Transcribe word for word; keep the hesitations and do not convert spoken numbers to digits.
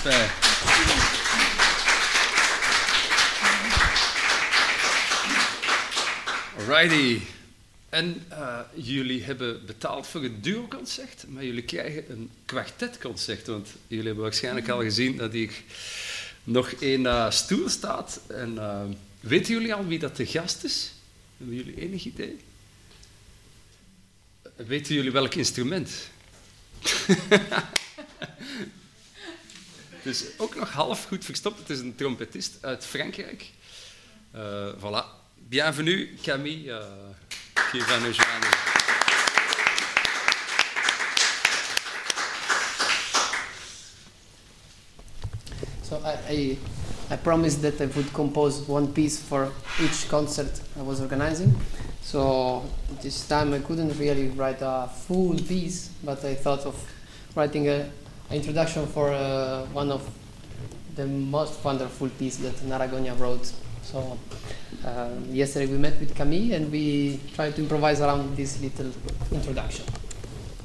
Super. Alrighty. En uh, jullie hebben betaald voor het duo-concert, maar jullie krijgen een kwartetconcert, want jullie hebben waarschijnlijk al gezien dat hier nog één uh, stoel staat. En uh, weten jullie al wie dat de gast is? Hebben jullie enig idee? Weten jullie welk instrument? Het is ook nog half goed verstopt. Het is een trompetist uit Frankrijk. Uh, voilà. Bienvenue, Camille, uh, qui va nous joindre. So I, I, I promised that I would compose one piece for each concert I was organizing. So this time I couldn't really write a full piece, but I thought of writing a, an introduction for uh, one of the most wonderful pieces that Naragonia wrote. So uh, yesterday we met with Camille and we tried to improvise around this little introduction.